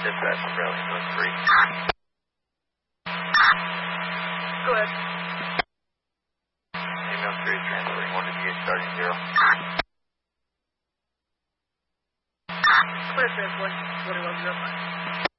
Dispatch from Bradley, those 3. Go ahead. Email 3 is transferring 1 to DH starting 0. Clear transport, 2105.